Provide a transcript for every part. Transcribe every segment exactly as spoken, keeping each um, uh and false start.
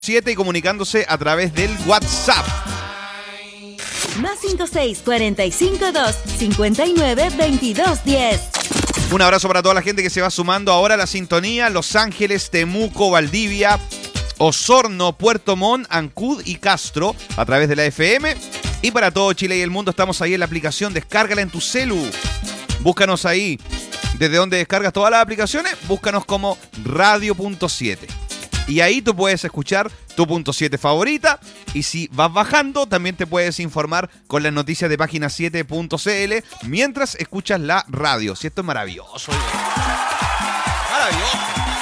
siete y comunicándose a través del WhatsApp. Más cinco seis, cuarenta y cinco, dos, cincuenta y nueve, veintidós, diez. Un abrazo para toda la gente que se va sumando ahora a la sintonía. Los Ángeles, Temuco, Valdivia, Osorno, Puerto Montt, Ancud y Castro a través de la F M. Y para todo Chile y el mundo estamos ahí en la aplicación. Descárgala en tu celu. Búscanos ahí. ¿Desde donde descargas todas las aplicaciones? Búscanos como Radio Punto siete. Y ahí tú puedes escuchar tu punto siete favorita. Y si vas bajando, también te puedes informar con las noticias de página siete punto c l mientras escuchas la radio. Si esto es maravilloso. Maravilloso.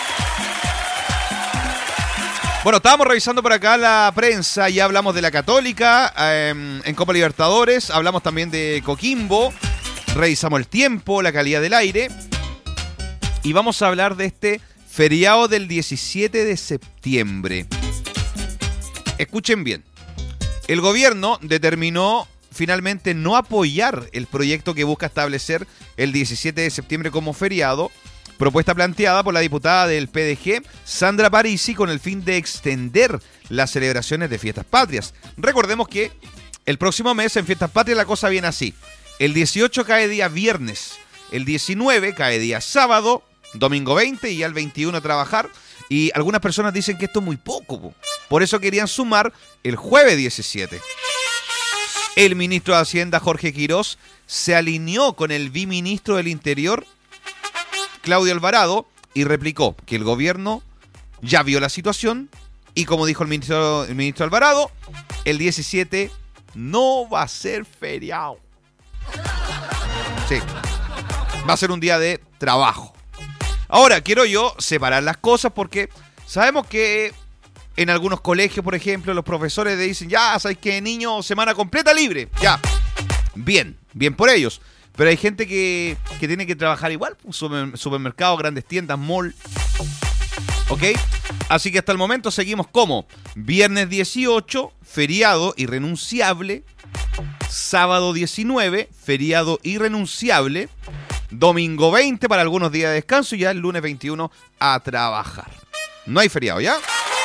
Bueno, estábamos revisando por acá la prensa. Ya hablamos de la Católica eh, en Copa Libertadores. Hablamos también de Coquimbo. Revisamos el tiempo, la calidad del aire. Y vamos a hablar de este feriado del diecisiete de septiembre. Escuchen bien. El gobierno determinó finalmente no apoyar el proyecto que busca establecer el diecisiete de septiembre como feriado, propuesta planteada por la diputada del P D G, Sandra Parisi, con el fin de extender las celebraciones de fiestas patrias. Recordemos que el próximo mes en fiestas patrias la cosa viene así. El dieciocho cae día viernes, el diecinueve cae día sábado, domingo veinte y ya el veintiuno a trabajar. Y algunas personas dicen que esto es muy poco, po. Por eso querían sumar el jueves diecisiete. El ministro de Hacienda, Jorge Quirós, se alineó con el viceministro del Interior, Claudio Alvarado, y replicó que el gobierno ya vio la situación y, como dijo el ministro, el ministro Alvarado, el diecisiete no va a ser feriado. Sí, va a ser un día de trabajo. Ahora, quiero yo separar las cosas porque sabemos que en algunos colegios, por ejemplo, los profesores le dicen, ya, ¿sabes qué, niño? Semana completa libre. Ya, bien, bien por ellos. Pero hay gente que, que tiene que trabajar igual, super, supermercado, grandes tiendas, mall. ¿Ok? Así que hasta el momento seguimos como viernes dieciocho, feriado irrenunciable. Sábado diecinueve, feriado irrenunciable. Domingo veinte para algunos días de descanso y ya el lunes veintiuno a trabajar. No hay feriado, ¿ya?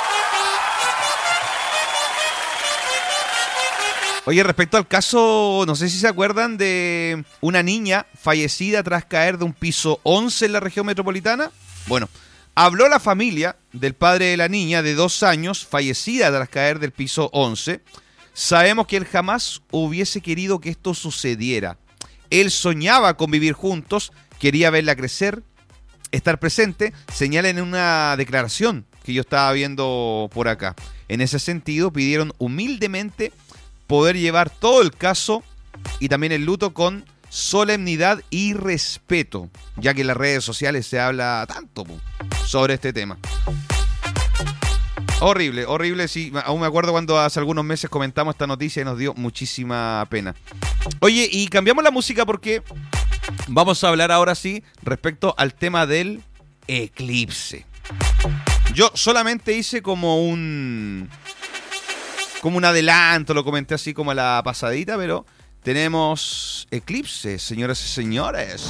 Oye, respecto al caso, no sé si se acuerdan de una niña fallecida tras caer de un piso once en la región metropolitana. Bueno, habló la familia del padre de la niña de dos años, fallecida tras caer del piso once. Sabemos que él jamás hubiese querido que esto sucediera. Él soñaba con vivir juntos, quería verla crecer, estar presente, señala en una declaración que yo estaba viendo por acá. En ese sentido, pidieron humildemente poder llevar todo el caso y también el luto con solemnidad y respeto, ya que en las redes sociales se habla tanto sobre este tema. Horrible, horrible, sí. Aún me acuerdo cuando hace algunos meses comentamos esta noticia y nos dio muchísima pena. Oye, y cambiamos la música porque vamos a hablar ahora sí respecto al tema del eclipse. Yo solamente hice como un... como un adelanto, lo comenté así como a la pasadita, pero tenemos eclipse, señoras y señores.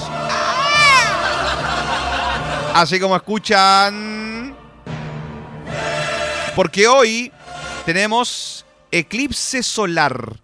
Así como escuchan... Porque hoy tenemos eclipse solar.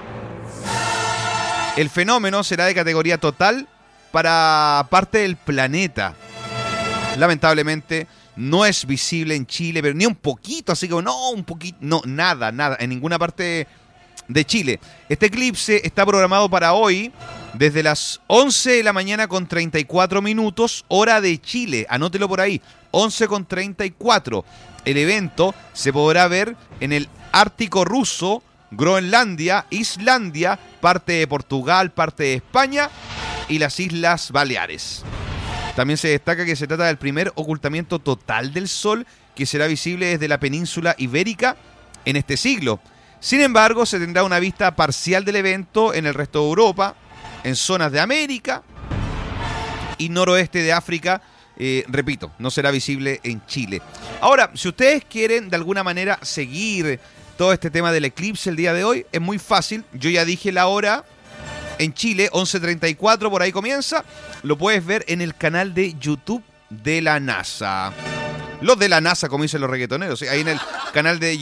El fenómeno será de categoría total para parte del planeta. Lamentablemente no es visible en Chile, pero ni un poquito, así como no, un poquito, no, nada, nada, en ninguna parte de Chile. Este eclipse está programado para hoy desde las once de la mañana con treinta y cuatro minutos, hora de Chile. Anótelo por ahí, once con treinta y cuatro. El evento se podrá ver en el Ártico ruso, Groenlandia, Islandia, parte de Portugal, parte de España y las Islas Baleares. También se destaca que se trata del primer ocultamiento total del Sol que será visible desde la península ibérica en este siglo. Sin embargo, se tendrá una vista parcial del evento en el resto de Europa, en zonas de América y noroeste de África. Eh, repito, no será visible en Chile. Ahora, si ustedes quieren de alguna manera seguir todo este tema del eclipse el día de hoy, es muy fácil. Yo ya dije la hora en Chile, once treinta y cuatro, por ahí comienza. Lo puedes ver en el canal de YouTube de la NASA. Los de la NASA, como dicen los reggaetoneros. Ahí en el canal de